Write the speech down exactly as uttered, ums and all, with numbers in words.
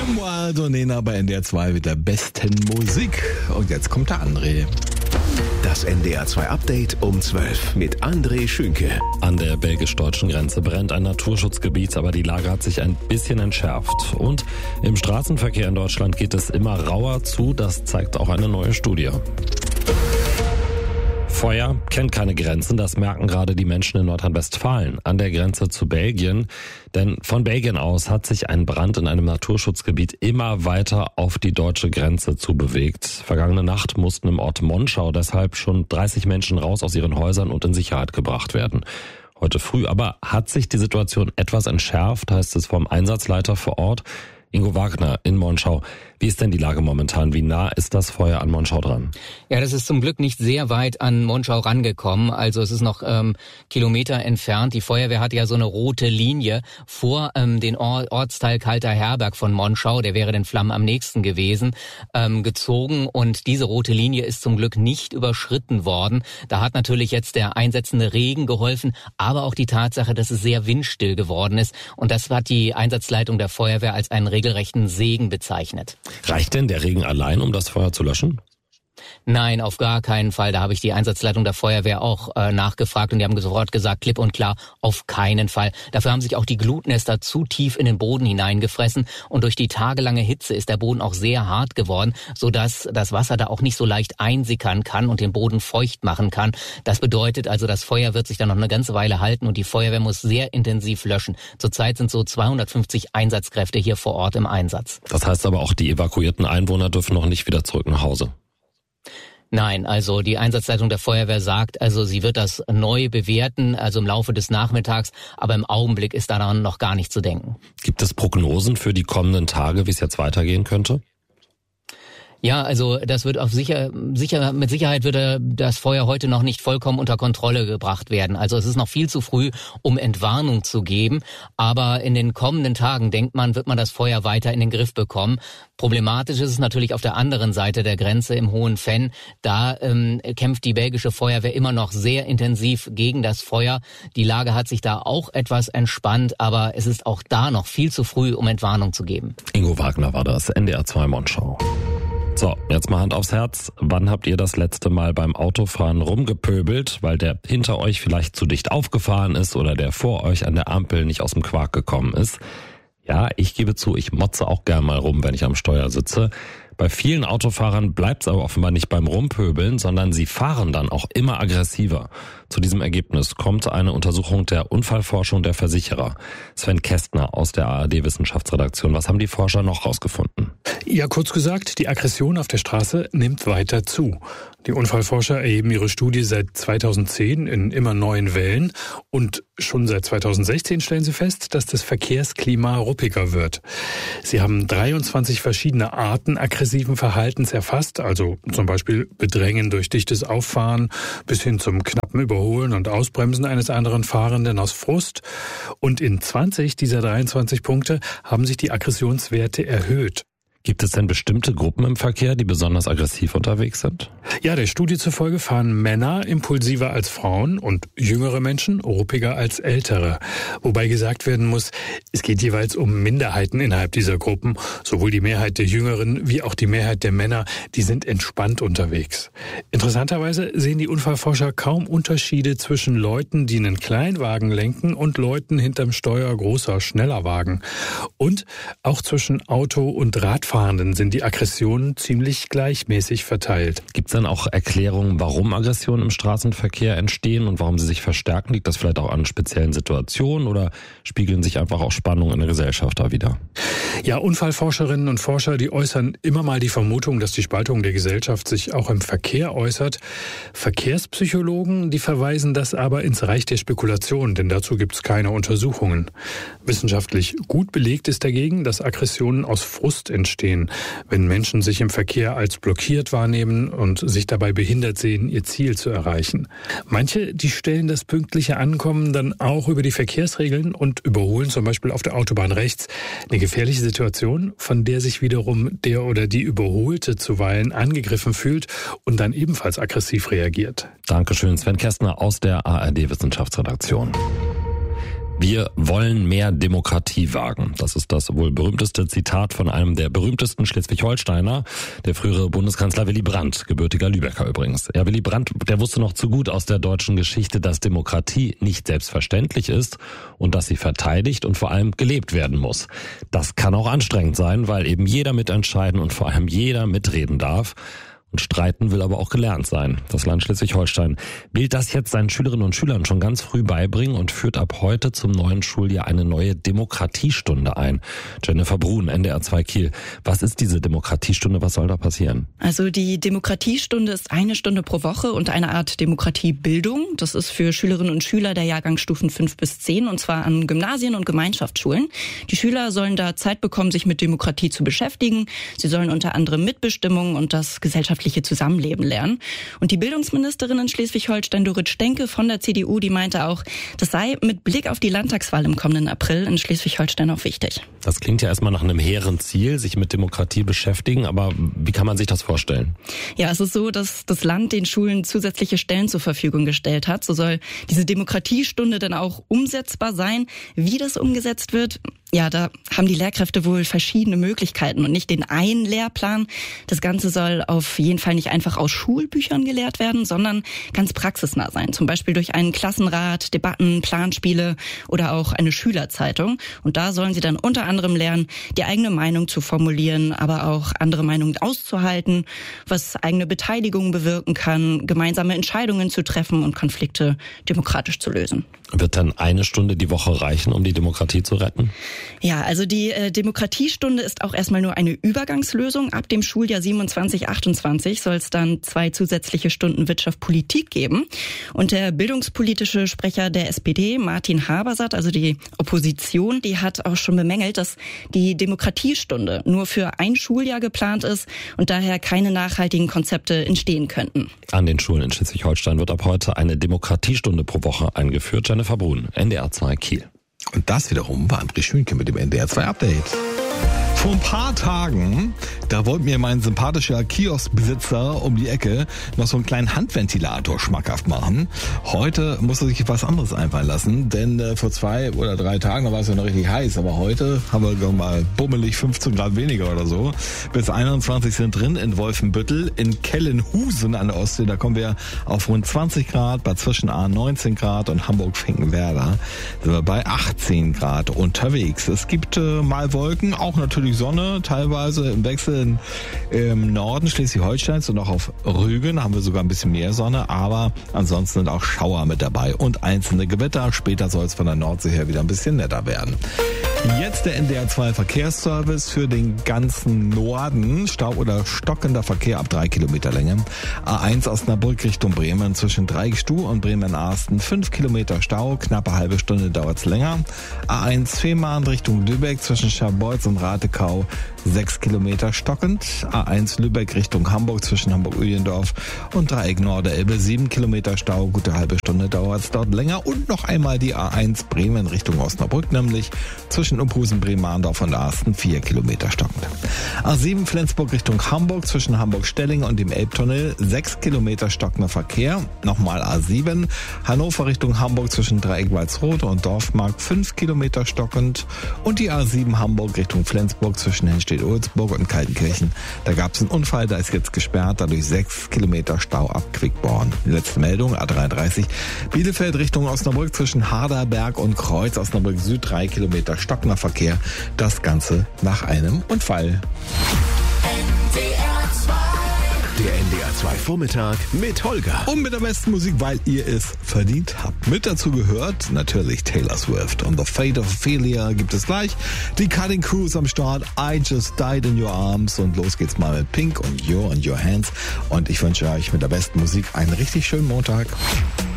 Kim Wilde und Nena bei N D R zwei mit der besten Musik. Und jetzt kommt der André. Das N D R zwei Update um zwölf mit André Schünke. An der belgisch-deutschen Grenze brennt ein Naturschutzgebiet, aber die Lage hat sich ein bisschen entschärft. Und im Straßenverkehr in Deutschland geht es immer rauer zu, das zeigt auch eine neue Studie. Feuer kennt keine Grenzen, das merken gerade die Menschen in Nordrhein-Westfalen an der Grenze zu Belgien. Denn von Belgien aus hat sich ein Brand in einem Naturschutzgebiet immer weiter auf die deutsche Grenze zubewegt. Vergangene Nacht mussten im Ort Monschau deshalb schon dreißig Menschen raus aus ihren Häusern und in Sicherheit gebracht werden. Heute früh aber hat sich die Situation etwas entschärft, heißt es vom Einsatzleiter vor Ort, Ingo Wagner in Monschau. Wie ist denn die Lage momentan? Wie nah ist das Feuer an Monschau dran? Ja, das ist zum Glück nicht sehr weit an Monschau rangekommen. Also es ist noch ähm, Kilometer entfernt. Die Feuerwehr hat ja so eine rote Linie vor ähm, den Or- Ortsteil Kalter Herberg von Monschau, der wäre den Flammen am nächsten gewesen, ähm, gezogen. Und diese rote Linie ist zum Glück nicht überschritten worden. Da hat natürlich jetzt der einsetzende Regen geholfen, aber auch die Tatsache, dass es sehr windstill geworden ist. Und das hat die Einsatzleitung der Feuerwehr als einen regelrechten Segen bezeichnet. Reicht denn der Regen allein, um das Feuer zu löschen? Nein, auf gar keinen Fall. Da habe ich die Einsatzleitung der Feuerwehr auch äh, nachgefragt und die haben sofort gesagt, klipp und klar, auf keinen Fall. Dafür haben sich auch die Glutnester zu tief in den Boden hineingefressen und durch die tagelange Hitze ist der Boden auch sehr hart geworden, sodass das Wasser da auch nicht so leicht einsickern kann und den Boden feucht machen kann. Das bedeutet also, das Feuer wird sich dann noch eine ganze Weile halten und die Feuerwehr muss sehr intensiv löschen. Zurzeit sind so zweihundertfünfzig Einsatzkräfte hier vor Ort im Einsatz. Das heißt aber auch, die evakuierten Einwohner dürfen noch nicht wieder zurück nach Hause. Nein, also die Einsatzleitung der Feuerwehr sagt, also sie wird das neu bewerten, also im Laufe des Nachmittags, aber im Augenblick ist daran noch gar nicht zu denken. Gibt es Prognosen für die kommenden Tage, wie es jetzt weitergehen könnte? Ja, also das wird auf sicher, sicher, mit Sicherheit wird das Feuer heute noch nicht vollkommen unter Kontrolle gebracht werden. Also es ist noch viel zu früh, um Entwarnung zu geben. Aber in den kommenden Tagen, denkt man, wird man das Feuer weiter in den Griff bekommen. Problematisch ist es natürlich auf der anderen Seite der Grenze im Hohen Venn. Da ähm, kämpft die belgische Feuerwehr immer noch sehr intensiv gegen das Feuer. Die Lage hat sich da auch etwas entspannt, aber es ist auch da noch viel zu früh, um Entwarnung zu geben. Ingo Wagner war das, N D R zwei Monschau. So, jetzt mal Hand aufs Herz. Wann habt ihr das letzte Mal beim Autofahren rumgepöbelt, weil der hinter euch vielleicht zu dicht aufgefahren ist oder der vor euch an der Ampel nicht aus dem Quark gekommen ist? Ja, ich gebe zu, ich motze auch gern mal rum, wenn ich am Steuer sitze. Bei vielen Autofahrern bleibt es aber offenbar nicht beim Rumpöbeln, sondern sie fahren dann auch immer aggressiver. Zu diesem Ergebnis kommt eine Untersuchung der Unfallforschung der Versicherer. Sven Kästner aus der A R D-Wissenschaftsredaktion. Was haben die Forscher noch rausgefunden? Ja, kurz gesagt, die Aggression auf der Straße nimmt weiter zu. Die Unfallforscher erheben ihre Studie seit zweitausendzehn in immer neuen Wellen und schon seit zweitausendsechzehn stellen sie fest, dass das Verkehrsklima ruppiger wird. Sie haben dreiundzwanzig verschiedene Arten aggressiven Verhaltens erfasst, also zum Beispiel Bedrängen durch dichtes Auffahren bis hin zum knappen Überholen und Ausbremsen eines anderen Fahrenden aus Frust. Und in zwanzig dieser dreiundzwanzig Punkte haben sich die Aggressionswerte erhöht. Gibt es denn bestimmte Gruppen im Verkehr, die besonders aggressiv unterwegs sind? Ja, der Studie zufolge fahren Männer impulsiver als Frauen und jüngere Menschen ruppiger als ältere. Wobei gesagt werden muss, es geht jeweils um Minderheiten innerhalb dieser Gruppen. Sowohl die Mehrheit der Jüngeren wie auch die Mehrheit der Männer, die sind entspannt unterwegs. Interessanterweise sehen die Unfallforscher kaum Unterschiede zwischen Leuten, die einen Kleinwagen lenken und Leuten hinterm Steuer großer, schneller Wagen. Und auch zwischen Auto und Radfahrern Fahrenden sind die Aggressionen ziemlich gleichmäßig verteilt. Gibt es dann auch Erklärungen, warum Aggressionen im Straßenverkehr entstehen und warum sie sich verstärken? Liegt das vielleicht auch an speziellen Situationen oder spiegeln sich einfach auch Spannungen in der Gesellschaft da wieder? Ja, Unfallforscherinnen und Forscher, die äußern immer mal die Vermutung, dass die Spaltung der Gesellschaft sich auch im Verkehr äußert. Verkehrspsychologen, die verweisen das aber ins Reich der Spekulation, denn dazu gibt es keine Untersuchungen. Wissenschaftlich gut belegt ist dagegen, dass Aggressionen aus Frust entstehen, wenn Menschen sich im Verkehr als blockiert wahrnehmen und sich dabei behindert sehen, ihr Ziel zu erreichen. Manche, die stellen das pünktliche Ankommen dann auch über die Verkehrsregeln und überholen zum Beispiel auf der Autobahn rechts. Eine gefährliche Situation, von der sich wiederum der oder die Überholte zuweilen angegriffen fühlt und dann ebenfalls aggressiv reagiert. Dankeschön, Sven Kästner aus der A R D-Wissenschaftsredaktion. Wir wollen mehr Demokratie wagen. Das ist das wohl berühmteste Zitat von einem der berühmtesten Schleswig-Holsteiner, der frühere Bundeskanzler Willy Brandt, gebürtiger Lübecker übrigens. Ja, Willy Brandt, der wusste noch zu gut aus der deutschen Geschichte, dass Demokratie nicht selbstverständlich ist und dass sie verteidigt und vor allem gelebt werden muss. Das kann auch anstrengend sein, weil eben jeder mitentscheiden und vor allem jeder mitreden darf. Und streiten will aber auch gelernt sein. Das Land Schleswig-Holstein will das jetzt seinen Schülerinnen und Schülern schon ganz früh beibringen und führt ab heute zum neuen Schuljahr eine neue Demokratiestunde ein. Jennifer Brun, N D R zwei Kiel. Was ist diese Demokratiestunde? Was soll da passieren? Also die Demokratiestunde ist eine Stunde pro Woche und eine Art Demokratiebildung. Das ist für Schülerinnen und Schüler der Jahrgangsstufen fünf bis zehn und zwar an Gymnasien und Gemeinschaftsschulen. Die Schüler sollen da Zeit bekommen, sich mit Demokratie zu beschäftigen. Sie sollen unter anderem Mitbestimmung und das gesellschaftliche Zusammenleben lernen. Und die Bildungsministerin in Schleswig-Holstein, Dorit Stenke von der C D U, die meinte auch, das sei mit Blick auf die Landtagswahl im kommenden April in Schleswig-Holstein auch wichtig. Das klingt ja erstmal nach einem hehren Ziel, sich mit Demokratie beschäftigen, aber wie kann man sich das vorstellen? Ja, es ist so, dass das Land den Schulen zusätzliche Stellen zur Verfügung gestellt hat. So soll diese Demokratiestunde dann auch umsetzbar sein. Wie das umgesetzt wird, ja, da haben die Lehrkräfte wohl verschiedene Möglichkeiten und nicht den einen Lehrplan. Das Ganze soll auf jeden Fall nicht einfach aus Schulbüchern gelehrt werden, sondern ganz praxisnah sein. Zum Beispiel durch einen Klassenrat, Debatten, Planspiele oder auch eine Schülerzeitung. Und da sollen sie dann unter anderem lernen, die eigene Meinung zu formulieren, aber auch andere Meinungen auszuhalten, was eigene Beteiligung bewirken kann, gemeinsame Entscheidungen zu treffen und Konflikte demokratisch zu lösen. Wird dann eine Stunde die Woche reichen, um die Demokratie zu retten? Ja, also die äh, Demokratiestunde ist auch erstmal nur eine Übergangslösung. Ab dem Schuljahr siebenundzwanzig achtundzwanzig soll es dann zwei zusätzliche Stunden Wirtschaft Politik geben. Und der bildungspolitische Sprecher der S P D, Martin Habersatt, also die Opposition, die hat auch schon bemängelt, dass die Demokratiestunde nur für ein Schuljahr geplant ist und daher keine nachhaltigen Konzepte entstehen könnten. An den Schulen in Schleswig-Holstein wird ab heute eine Demokratiestunde pro Woche eingeführt. Jennifer Brun, N D R zwei Kiel. Und das wiederum war André Schünke mit dem N D R zwei Update. Vor ein paar Tagen, da wollte mir mein sympathischer Kioskbesitzer um die Ecke noch so einen kleinen Handventilator schmackhaft machen. Heute muss er sich was anderes einfallen lassen, denn äh, vor zwei oder drei Tagen, da war es ja noch richtig heiß, aber heute haben wir doch mal bummelig fünfzehn Grad weniger oder so. Bis einundzwanzig sind drin in Wolfenbüttel, in Kellenhusen an der Ostsee, da kommen wir auf rund zwanzig Grad, bei Zwischenahn neunzehn Grad und Hamburg-Finkenwerder sind wir bei achtzehn Grad unterwegs. Es gibt äh, mal Wolken, auch natürlich Sonne, teilweise im Wechsel im Norden Schleswig-Holsteins und auch auf Rügen haben wir sogar ein bisschen mehr Sonne, aber ansonsten sind auch Schauer mit dabei und einzelne Gewitter. Später soll es von der Nordsee her wieder ein bisschen netter werden. Jetzt der N D R zwei Verkehrsservice für den ganzen Norden. Stau oder stockender Verkehr ab drei Kilometer Länge. A eins Osnabrück Richtung Bremen zwischen Dreigestuh und Bremen-Arsten fünf Kilometer Stau. Knappe halbe Stunde dauert's länger. A eins Fehmarn Richtung Lübeck zwischen Scharbeutz und Ratekau sechs Kilometer stockend. A eins Lübeck Richtung Hamburg zwischen Hamburg-Uhlendorf und Dreieck Norderelbe sieben Kilometer Stau. Gute halbe Stunde dauert's dort länger. Und noch einmal die A eins Bremen Richtung Osnabrück, nämlich zwischen Uphusen, Bremen-Arndorf und Arsten vier Kilometer stockend. A sieben Flensburg Richtung Hamburg zwischen Hamburg-Stelling und dem Elbtunnel sechs Kilometer stockender Verkehr. Nochmal A sieben Hannover Richtung Hamburg zwischen Dreieck Walsrode und Dorfmark fünf Kilometer stockend. Und die A sieben Hamburg Richtung Flensburg zwischen Henstedt-Ulzburg und Kaltenkirchen. Da gab es einen Unfall, da ist jetzt gesperrt, dadurch sechs Kilometer Stau ab Quickborn. Letzte Meldung, A dreiunddreißig Bielefeld Richtung Osnabrück zwischen Harderberg und Kreuz Osnabrück Süd drei Kilometer stockender Verkehr. Das Ganze nach einem Unfall. N D R zwei. Der N D R zwei Vormittag mit Holger. Und mit der besten Musik, weil ihr es verdient habt. Mit dazu gehört natürlich Taylor Swift. Und The Fate of Ophelia gibt es gleich. Die Cutting Crews am Start. I Just Died in Your Arms. Und los geht's mal mit Pink und You're on Your Hands. Und ich wünsche euch mit der besten Musik einen richtig schönen Montag.